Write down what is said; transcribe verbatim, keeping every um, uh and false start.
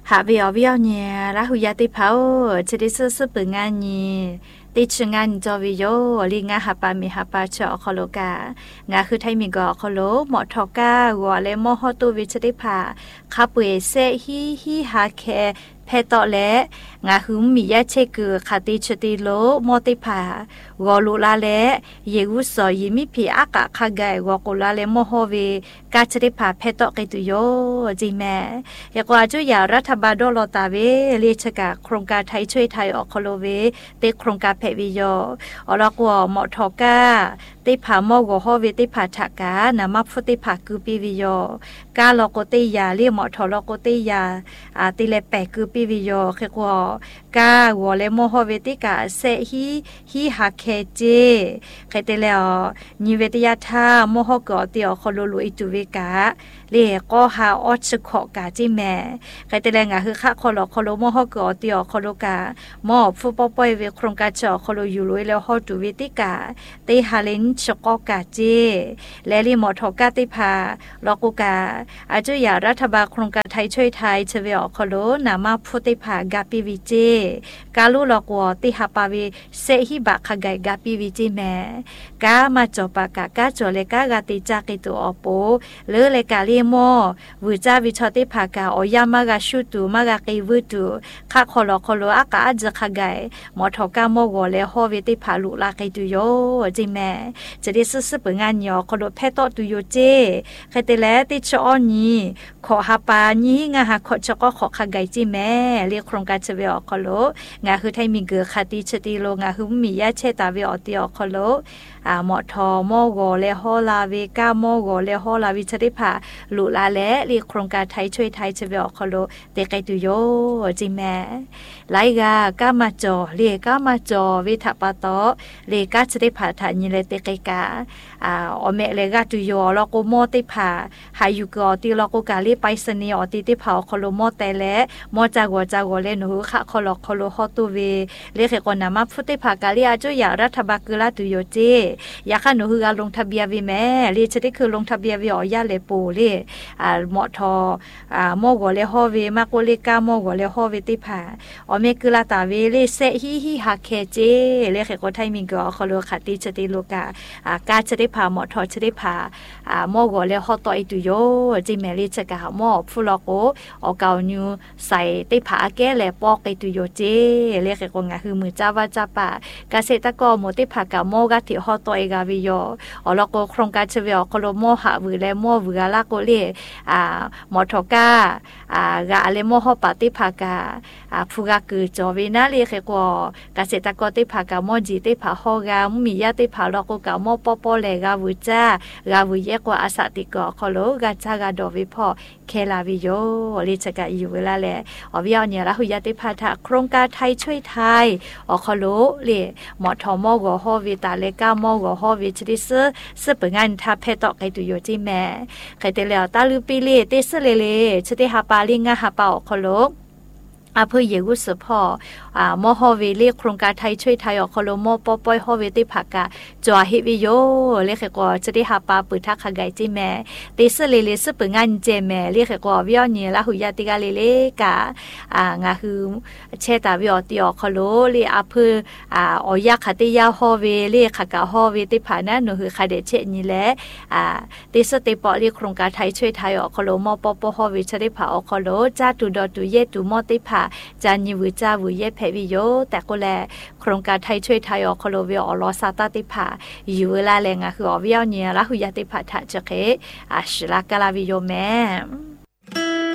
หาวิอวิอเนี่ยละหุยาติเผาจะได้ซื้อซื้อปืนงานนี้ติดชงานจอวิโยลีงาหาปามีหาปาเชาะคอโลกางาคือไทยมีกอคอโลหมอทอกาวัวเลมอฮอตูวิชติภาคาปุเอเซฮีฮีฮาเคเพตอและงาคือมียาเชกือคาติชติโลมอติภาวอลูลาและเยกุสอยิมิพีอากะคาไกวอกุลาเลมอฮอเวกาชติภาเพตอกิตุโยจิแม่ยากว่าจุยารัฐบาลโดโลตาเวเลชกะโครงการไทยช่วยไทยออกคอโลเวเตโครงการเพวิโยอลกัวหมอทอกาติผามอกฮอเวติผาถักานามัฟุติผาคือปิวิโยกาลโกติยาเรียหมอทอลโกติยาอาติเลเปคือปิวิโยเขกวกาวอเลโมฮอเวติกาเซฮีฮีฮาเคเจเขเตเลอนิเวติยาทามโหกอติอคอโลลุอิตุเวกาเลก็ฮาออชขอกาจิแม่เขเตเลงาคือคะคอลคอโลโมฮกอติอคอโลกามอฟุปปอยเวโครงการจอคอโลยูลุยแล้วฮอตุเวติกาเตฮาเลนชกอกาเจและลีหมอทอกาติพาลอกุกาอาจุยารัฐบาลโครงการไทยช่วยไทยเชเวอคอโลนามาพุติพากาปิวิเจกาลุลอกวติฮาปาเวเซฮิบะคาไกกาปิวิเจแม่กามาจอปากากาจอเลกากาติจากิตุอโปเลเลกาลีโมวิจาวิชติพากาอยามากาชุตุมากากิวุตุคาคอลคอโลอากาจะคาไกหมอทอกาโมโกเลฮอเวติพาลุลากิตุโยจิแม่จะได้ซื้อซื้อเปิงงานยอคอโลเพตอตุโยเจใครแต่แล้วติดชอนี้ขอฮาปานี้งาหาขอจก็ขอคาไกจิแม่เรียกโครงการเชเวอคอโลงาคือไทยมีเกือคาติชติโลงาคือมียาเชตาเวอติอคอโลอ่าหมอทอโมโกเลฮอลาเวกาโมโกเลฮอลาวิชติภาลุลาและเรียกโครงการไทยช่วยไทยเชเวอคอโลเตไกตุโยจิแม่ไลกากามาจอเรียกามาจอวิทปาโตเรียกาชติภาทานิเลเตไกกาอ่าอเมเลกาตุโยลโกโมติภาหายุกอติลโกกาลีไปสนีอติติภาคอโลโมเตและโมจากวจากวเลนูคะคอลคอโลฮอตุเวเลเขกอนามาฟุติภากาลีอาจุยารัฐบากุลาตุโยเจยาคะหนูฮือลงทะเบียนวิแม่เลชติคือลงทะเบียนวิอยาเลปูเลอ่าหมอทออ่าโมโกเลฮอเวมาโกเลกาโมโกเลฮอเวติภาอเมกุลาตาเวเลเซฮิฮิฮาเคเจเลเขกอไทยมิงกอคอโลคติชติโลกาอ่ากาชติภาหมอทอชติภาอ่าโมโกเลฮอตออิตุโยจิเมลิชกะหมอฟุลโกออกาวนิวใส่ติภาแก่และปอกอิตุโยเจเลเขกงาคือมือจาวาจาปาเกษตรกรโมติภากะโมกะติฮอตอยกาวิโยอลโกโครงการเชเวอคอโลโมหะวือและโมวือลาโกเลอ่าหมอทอกาอ่ากะเลโมฮอปาติภากาอ่าฟูกะคือจอวินาเลเขกเกษตรกรติภากะโมจิติภาฮอกามียะติภาลโกกะโมปอปอเลกาวืจากาวือเยกว่าอาสาติกอคอโลกาจากาดอวิพอเคลาวิโยลิชกะอยู่เวลาแลอวิยอเนี่ยละหุยติภาทะโครงการไทยช่วยไทยอคอโลเลหมอทอมอโกฮอวิตาเลกามอโกฮอวิชดิเซสเปงานทาเพตอไกตุโยจิแม่ไคเตเลตาลุปิเลเตสเลเลชติฮาปาลิงาฮาปาอคอโลอาเพื่อเยกุสพออ่ามอฮอเวเลโครงการไทยช่วยไทยออกคอโลโมปอปอยฮอเวติภากาจอฮิวิโยเลขกอจะได้หาปาปืทักขไกจิแม่ติสเลเลสเปงานเจแม่เลขกอวิอเนียละหุยาติกาเลเลกาอ่างาคือเชตาวิอติออกคอโลเลอาเพื่ออ่าออยาคติยาฮอเวเลขกาฮอเวติภานะหนูคือคาเดเชนี่แหละอ่าติสติปอเลโครงการไทยช่วยไทยออกคอโลโมปอปอฮอเวชได้ภาออกคอโลจาตุดอตุเยตุมอติภาจานิวจาวุเยเพวิโยแต่ก็แลโครงการไทยช่วยไทยออกคโลเวอลอซาตาติภาอยู่เวลาแรงอ่ะคืออวิเอาเนี่ยละหุยาติภาทะจะเคอาชลากาลาวิโยแม่